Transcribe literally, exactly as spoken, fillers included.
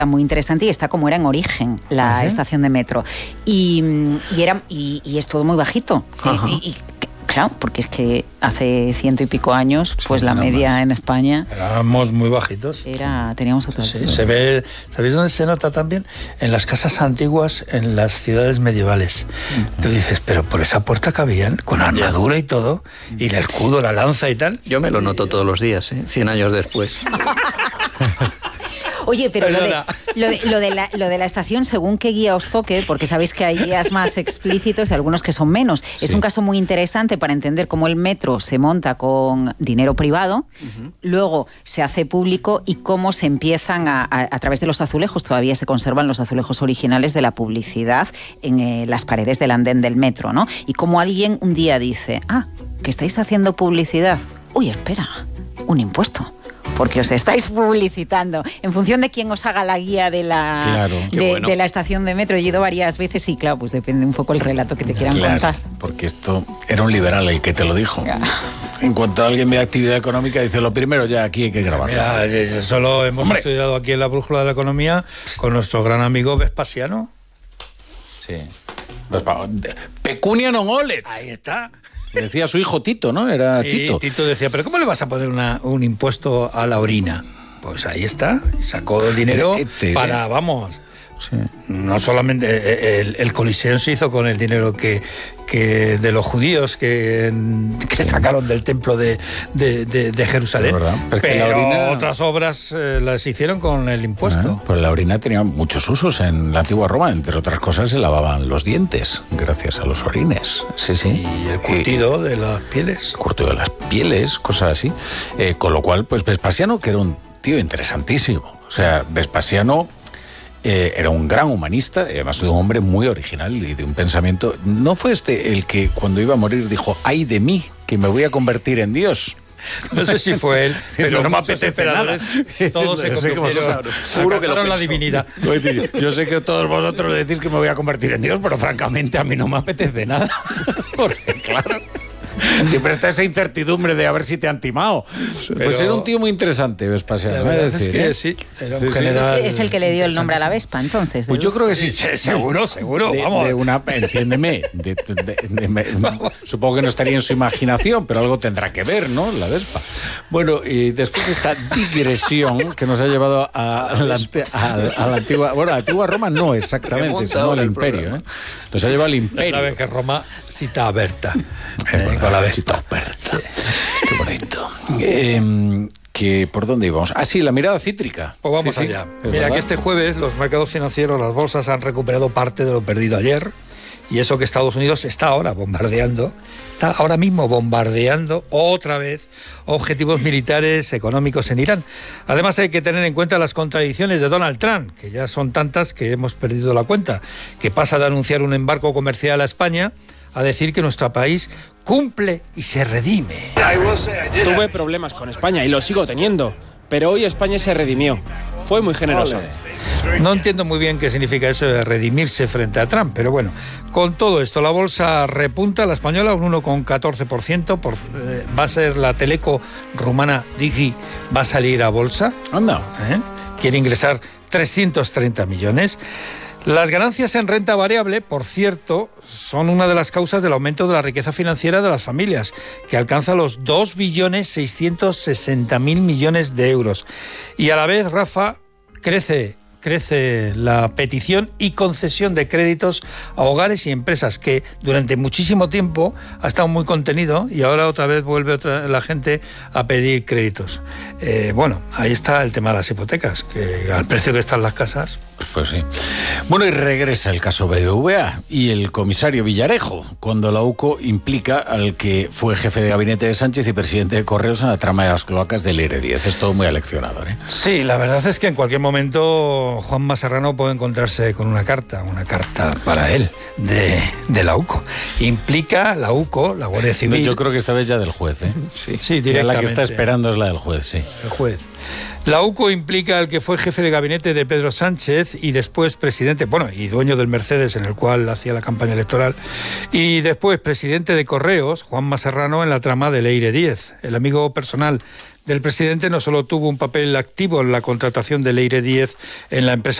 muy interesante y está como era en origen la ¿Ah, sí? estación de metro. Y, y, era, y, y es todo muy bajito. Y, y, claro, porque es que hace ciento y pico años, pues sí, la media más. En España... Éramos muy bajitos. Era, teníamos otra sí, se ve, ¿sabéis dónde se nota también? En las casas antiguas, en las ciudades medievales. Uh-huh. Tú dices, pero por esa puerta cabían, con armadura y todo, y el escudo, la lanza y tal. Yo me lo noto todos los días, ¿eh? Cien años después. Oye, pero lo de, lo, de, lo, de la, lo de la estación, según qué guía os toque, porque sabéis que hay guías más explícitos y algunos que son menos. Sí. Es un caso muy interesante para entender cómo el metro se monta con dinero privado, uh-huh. luego se hace público y cómo se empiezan a, a, a través de los azulejos, todavía se conservan los azulejos originales de la publicidad en eh, las paredes del andén del metro, ¿no? Y cómo alguien un día dice, ah, que estáis haciendo publicidad. Uy, espera, un impuesto. Porque os estáis publicitando. En función de quién os haga la guía de la, claro, de, bueno. de la estación de metro. He ido varias veces y, claro, pues depende un poco el relato que te quieran claro, contar. Porque esto era un liberal el que te lo dijo. Ya. En cuanto a alguien ve actividad económica, dice, lo primero ya aquí hay que grabarla. Mira, eso lo hemos Hombre. estudiado aquí en la Brújula de la Economía con nuestro gran amigo Vespasiano. Sí. Pecunia non olet. Ahí está. Decía su hijo Tito, ¿no? Era sí, Tito. Tito decía, ¿pero cómo le vas a poner una, un impuesto a la orina? Pues ahí está, sacó el dinero este, para, vamos, sí. no solamente el, el Coliseo se hizo con el dinero que, que de los judíos que, que sacaron del templo de, de, de, de Jerusalén, pero, pero, pero la orina, otras obras eh, las hicieron con el impuesto. Ah, pues la orina tenía muchos usos en la antigua Roma, entre otras cosas se lavaban los dientes gracias a los orines. Sí, sí. Y el curtido y, de las pieles. El curtido de las pieles, cosas así. Eh, con lo cual, pues Vespasiano, que era un tío interesantísimo. O sea, Vespasiano eh, era un gran humanista, además de un hombre muy original y de un pensamiento. ¿No fue este el que cuando iba a morir dijo, ay de mí, que me voy a convertir en Dios? No sé si fue él, pero no me apetece nada. Todos se convirtieron. Seguro que lo la divinidad. Yo sé que todos vosotros decís que me voy a convertir en Dios, pero francamente a mí no me apetece nada. Porque claro, siempre está esa incertidumbre de a ver si te han timado. Pero pues era un tío muy interesante, Vespasiano. La verdad es que sí, era un sí, general. Es el que le dio el nombre a la Vespa, entonces. Pues yo creo que sí. sí seguro, seguro. De, vamos. De una, entiéndeme. De, de, de, de, de, supongo que no estaría en su imaginación, pero algo tendrá que ver, ¿no? La Vespa. Bueno, y después de esta digresión que nos ha llevado a, a, la, a, a la antigua. Bueno, a la antigua Roma no exactamente, sino al imperio. ¿eh? Nos ha llevado al imperio. La vez que Roma cita a Berta. Es eh, la Vespa. Sí. Qué bonito. Eh, que, ¿por dónde íbamos? Ah, sí, la mirada cítrica. Pues vamos sí, allá. Sí, Mira verdad? que este jueves los mercados financieros, las bolsas han recuperado parte de lo perdido ayer. Y eso que Estados Unidos está ahora bombardeando, está ahora mismo bombardeando otra vez objetivos militares económicos en Irán. Además hay que tener en cuenta las contradicciones de Donald Trump, que ya son tantas que hemos perdido la cuenta, que pasa de anunciar un embargo comercial a España a decir que nuestro país cumple y se redime. Tuve problemas con España y lo sigo teniendo, pero hoy España se redimió. Fue muy generosa. No entiendo muy bien qué significa eso de redimirse frente a Trump, pero bueno, con todo esto la bolsa repunta, la española un uno coma catorce por ciento, por, eh, va a ser la Teleco rumana Digi, va a salir a bolsa. Anda. ¿Eh? Quiere ingresar trescientos treinta millones. Las ganancias en renta variable, por cierto, son una de las causas del aumento de la riqueza financiera de las familias, que alcanza los dos billones seiscientos sesenta mil millones de euros. Y a la vez, Rafa, crece... crece la petición y concesión de créditos a hogares y empresas, que durante muchísimo tiempo ha estado muy contenido y ahora otra vez vuelve otra, la gente a pedir créditos. Eh, bueno, ahí está el tema de las hipotecas, que al precio que están las casas... Pues sí. Bueno, y regresa el caso B B V A y el comisario Villarejo, cuando la UCO implica al que fue jefe de gabinete de Sánchez y presidente de Correos en la trama de las cloacas del E R E diez. Es todo muy aleccionador, ¿eh? Sí, la verdad es que en cualquier momento Juanma Serrano puede encontrarse con una carta, una carta para él, de, de la UCO. Implica la UCO, la Guardia Civil... Yo creo que esta vez ya del juez, ¿eh? Sí, sí, directamente. La que está esperando es la del juez, sí. El juez. La UCO implica al que fue jefe de gabinete de Pedro Sánchez y después presidente, bueno, y dueño del Mercedes en el cual hacía la campaña electoral, y después presidente de Correos, Juanma Serrano, en la trama del E R E diez. El amigo personal del presidente no solo tuvo un papel activo en la contratación de Leire Díez en la empresa